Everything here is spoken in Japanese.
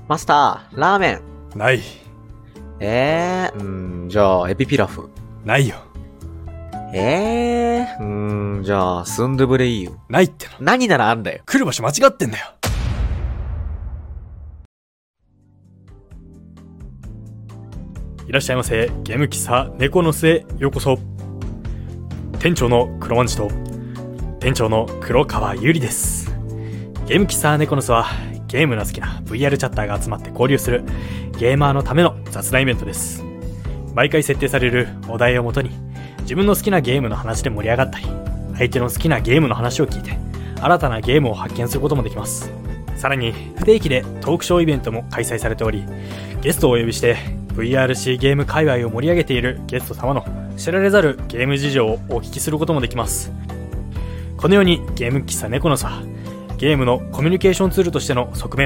マスター、ラーメン。 ない。 じゃあ、エビピラフ。 ないよ。 じゃあ、スンドゥブレイユ。 ないっての。 何ならあんだよ。 来る場所間違ってんだよ。いらっしゃいませ。ゲーム喫茶猫の巣へようこそ。店長の黒まんじと店長の黒川ゆりです。ゲーム喫茶猫の巣はゲームの好きな VR チャッターが集まって交流するゲーマーのための雑談イベントです。毎回設定されるお題をもとに自分の好きなゲームの話で盛り上がったり、相手の好きなゲームの話を聞いて新たなゲームを発見することもできます。さらに不定期でトークショーイベントも開催されており、ゲストをお呼びして VRC ゲーム界隈を盛り上げているゲスト様の知られざるゲーム事情をお聞きすることもできます。このようにゲーム喫茶猫の巣はゲームのコミュニケーションツールとしての側面